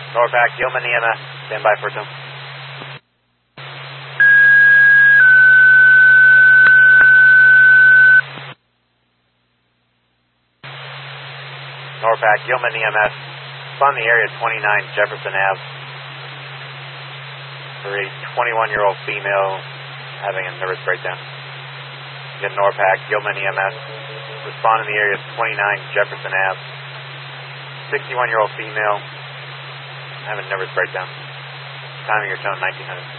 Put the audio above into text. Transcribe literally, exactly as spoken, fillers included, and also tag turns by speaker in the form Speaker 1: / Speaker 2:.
Speaker 1: Norpac, Gilman E M S, stand by for two. Norpac, Gilman E M S, on the area twenty-nine Jefferson Ave for a twenty-one-year-old female having a nervous breakdown. Again, Norpac, Gilman E M S, respond in the area twenty-nine Jefferson Ave, sixty-one-year-old female having a nervous breakdown. Timing your tone nineteen hundred.